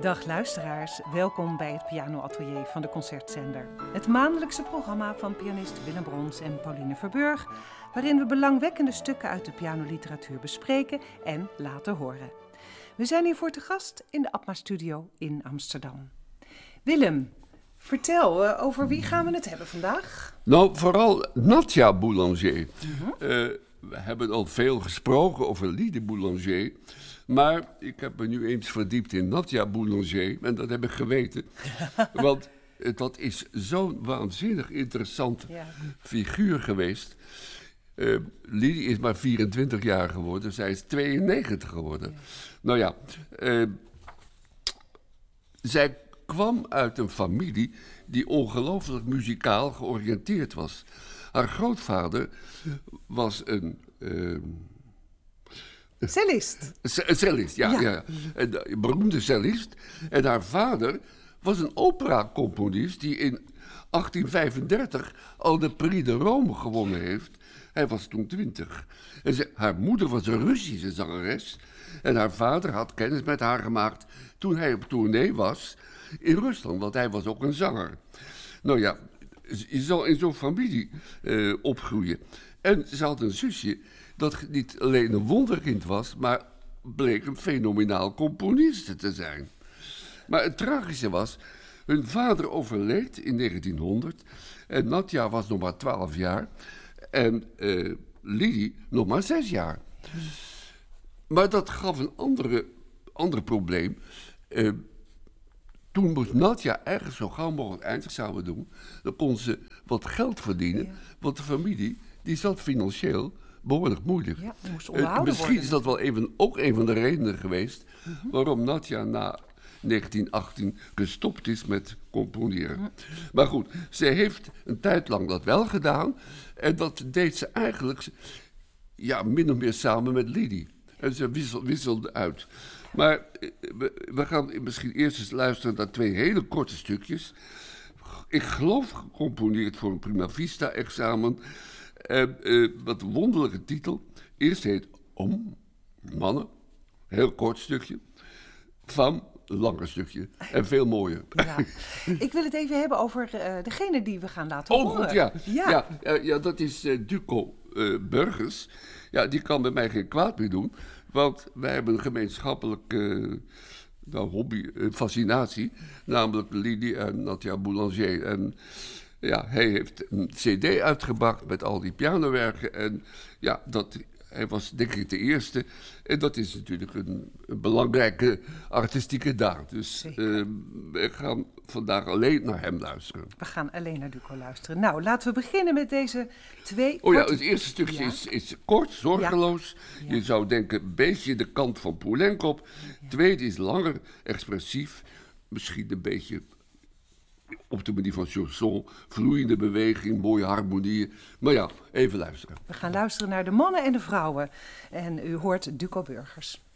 Dag luisteraars, welkom bij het pianoatelier van de Concertzender. Het maandelijkse programma van pianist Willem Brons en Pauline Verburg, waarin we belangwekkende stukken uit de pianoliteratuur bespreken en laten horen. We zijn hiervoor te gast in de APMA Studio in Amsterdam. Willem, vertel, over wie gaan we het hebben vandaag? Nou, vooral Nadia Boulanger. We hebben al veel gesproken over Lydie Boulanger. Maar ik heb me nu eens verdiept in Nadia Boulanger. En dat heb ik geweten. Want dat is zo'n waanzinnig interessant figuur geweest. Lydie is maar 24 jaar geworden. Zij is 92 geworden. Ja. Nou ja, zij kwam uit een familie die ongelooflijk muzikaal georiënteerd was. Haar grootvader was een cellist. Cellist, ja. Een beroemde cellist. En haar vader was een operacomponist die in 1835 al de Prix de Rome gewonnen heeft. Hij was toen 20. En haar moeder was een Russische zangeres. En haar vader had kennis met haar gemaakt toen hij op tournee was in Rusland. Want hij was ook een zanger. Nou ja, je zal in zo'n familie opgroeien. En ze had een zusje dat niet alleen een wonderkind was, maar bleek een fenomenaal componiste te zijn. Maar het tragische was, hun vader overleed in 1900 en Nadia was nog maar 12 jaar en Lydie nog maar 6 jaar. Maar dat gaf een ander probleem. Toen moest Nadia eigenlijk zo gauw mogelijk eindexamen doen. Dan kon ze wat geld verdienen, want de familie die zat financieel behoorlijk moeilijk. Ja, moest onderhouden misschien worden. Is dat wel ook een van de redenen geweest waarom Nadia na 1918 gestopt is met componeren. Maar goed, ze heeft een tijd lang dat wel gedaan en dat deed ze eigenlijk min of meer samen met Lydie. En ze wisselde uit. Maar we gaan misschien eerst eens luisteren naar 2 hele korte stukjes. Ik geloof gecomponeerd voor een prima vista-examen. Wat een wonderlijke titel. Eerst heet Om, mannen, heel kort stukje. Van, langer stukje. En veel mooier. Ja. Ik wil het even hebben over degene die we gaan laten horen. Goed, ja, dat is Duco Burgers. Ja, die kan bij mij geen kwaad meer doen. Want wij hebben een gemeenschappelijke hobby, fascinatie. Namelijk Lydie en Nadia Boulanger. En ja, hij heeft een cd uitgebracht met al die pianowerken. En ja, hij was denk ik de eerste. En dat is natuurlijk een belangrijke artistieke daad. Dus we gaan vandaag alleen naar hem luisteren. We gaan alleen naar Duco luisteren. Nou, laten we beginnen met deze 2 het eerste stukje is kort, zorgeloos. Ja. Je zou denken, een beetje de kant van Poulenc op. Ja. Tweede is langer, expressief. Misschien een beetje op de manier van chanson, vloeiende beweging, mooie harmonieën. Maar ja, even luisteren. We gaan luisteren naar de mannen en de vrouwen. En u hoort Duco Burgers.